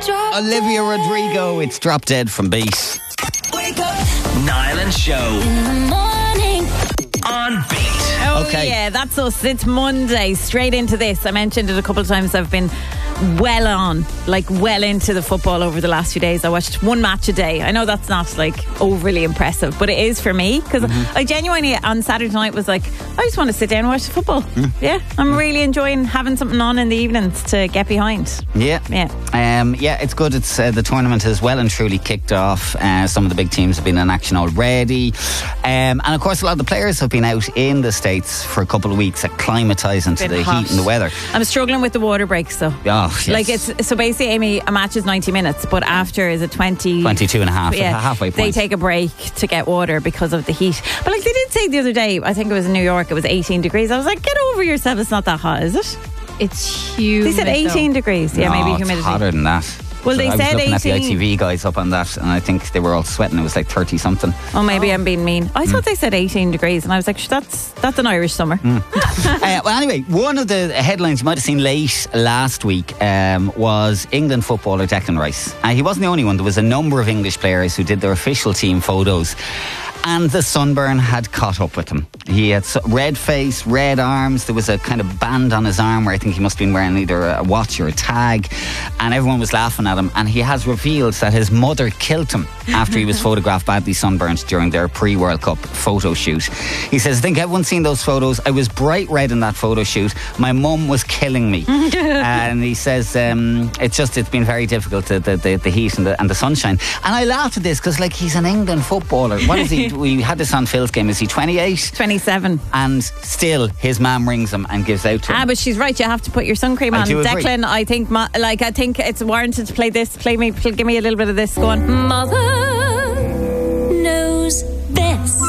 Olivia Rodrigo, it's Drop Dead from Beat. Wake up. Niall and Show. In the morning. On Beat. Oh, Okay. yeah, that's us. It's Monday. Straight into this. I mentioned it a couple of times. I've been well into the football over the last few days. I watched one match a day. I know that's not overly impressive, but it is for me because I genuinely on Saturday night was like, I just want to sit down and watch the football. Yeah, I'm really enjoying having something on in the evenings to get behind. Yeah, it's good. It's the tournament has well and truly kicked off. Some of the big teams have been in action already, and of course a lot of the players have been out in the States for a couple of weeks, acclimatising to the heat and the weather. I'm struggling with the water breaks though. Oh, yes. It's so basically, Amy, a match is 90 minutes, but after is it 22 and a half, halfway point. They take a break to get water because of the heat. But they did say the other day, I think it was in New York, it was 18 degrees. I was like, get over yourself, it's not that hot, is it? It's huge. They said 18 degrees. Yeah, maybe humidity. It's hotter than that. Well, they I said was looking 18. at the ITV guys up on that, and I think they were all sweating. It was like 30 something. Oh, maybe I'm being mean. I thought they said 18 degrees, and I was like, that's an Irish summer. Well, anyway, one of the headlines you might have seen late last week was England footballer Declan Rice. He wasn't the only one. There was a number of English players who did their official team photos, and the sunburn had caught up with him. He had red face, red arms. There was a kind of band on his arm where I think he must have been wearing either a watch or a tag, and everyone was laughing at him. And he has revealed that his mother killed him after he was photographed badly sunburnt during their pre-World Cup photo shoot. He says, I think everyone's seen those photos. I was bright red in that photo shoot. My mum was killing me. And he says it's been very difficult, the heat and the sunshine. And I laughed at this because he's an England footballer. What is he? We had this on Phil's game. Is he 28? 27. And still his mum rings him and gives out to him. But she's right, you have to put your sun cream on. Declan, I think I think it's warranted to play this. Give me a little bit of this. Go on. Mother knows best.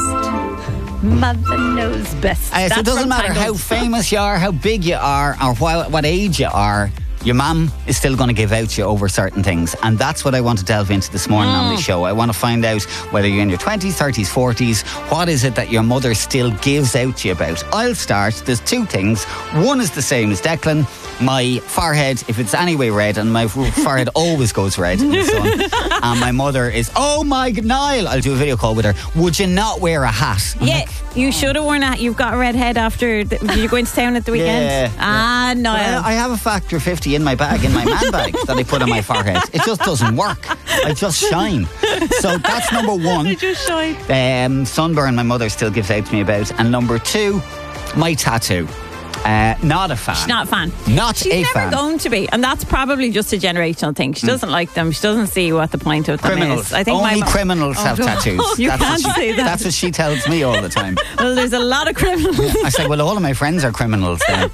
Mother knows best. So it doesn't matter how famous you are, how big you are, or what age you are, your mum is still going to give out to you over certain things. And that's what I want to delve into this morning on the show. I want to find out whether you're in your 20s, 30s, 40s, what is it that your mother still gives out to you about? I'll start. There's two things. One is the same as Declan. My forehead, if it's anyway red, and my forehead always goes red in the sun. And my mother is, oh my God, Niall, I'll do a video call with her. Would you not wear a hat? You should have worn a hat. You've got a red head after you're going to town at the weekend. Niall. I have a factor 50 in my bag, in my man bag, that I put on my forehead. It just doesn't work. I just shine. So that's number one. I just shine. Sunburn, my mother still gives out to me about. And number two, my tattoo. Not a fan. She's not a fan. She's never going to be, and that's probably just a generational thing. She doesn't like them. She doesn't see what the point of them criminals. is. I think only criminals have tattoos. You can't say that. That's what she tells me all the time. Well, there's a lot of criminals. I say, well, all of my friends are criminals then.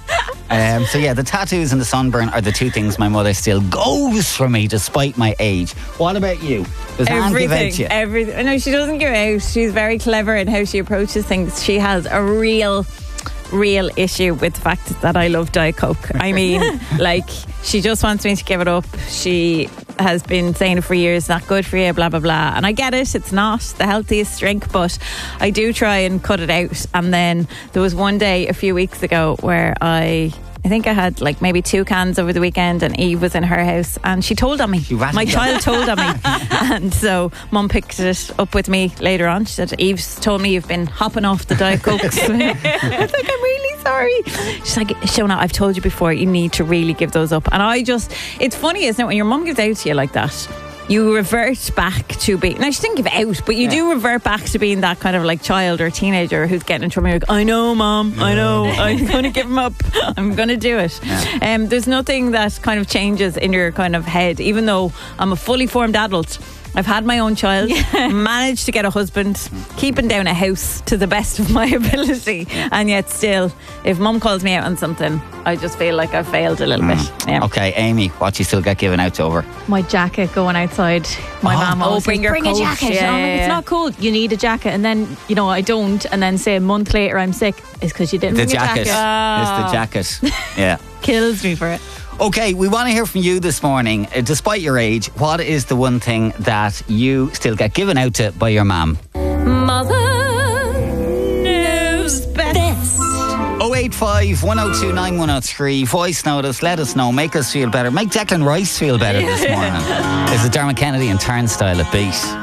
The tattoos and the sunburn are the two things my mother still goes for me despite my age. What about you? Does Anne give out to you? Everything. No, she doesn't give out. She's very clever in how she approaches things. She has a real issue with the fact that I love Diet Coke. I mean, she just wants me to give it up. She has been saying it for years, not good for you, blah, blah, blah. And I get it, it's not the healthiest drink, but I do try and cut it out. And then there was one day a few weeks ago where I think I had maybe 2 cans over the weekend, and Eve was in her house and she told on me. My child told on me. And so Mum picked it up with me later on. She said, Eve's told me you've been hopping off the Diet Cokes. I was like, I'm really sorry. She's like, Shona, I've told you before, you need to really give those up. And it's funny, isn't it, when your mum gives out to you like that, you revert back to being... Now, she didn't give out, but you do revert back to being that kind of child or teenager who's getting in trouble. You're like, I know, Mom, I know, I'm going to give them up. I'm going to do it. Yeah. There's nothing that kind of changes in your kind of head, even though I'm a fully formed adult. I've had my own child, managed to get a husband, keeping down a house to the best of my ability, and yet still, if Mum calls me out on something, I just feel like I've failed a little bit. Yeah. Okay, Amy, what you still get given out over? My jacket going outside. My mum always bring says, a jacket. Yeah, it's not cold. You need a jacket. And then, I don't. And then say a month later I'm sick. It's because you didn't bring a jacket. It's the jacket. Yeah. Kills me for it. Okay, we want to hear from you this morning. Despite your age, what is the one thing that you still get given out to by your mum? Mother knows best. 085 102 9103. Voice note us, let us know, make us feel better. Make Declan Rice feel better this morning. This is Dermot Kennedy and Turnstile at Beat.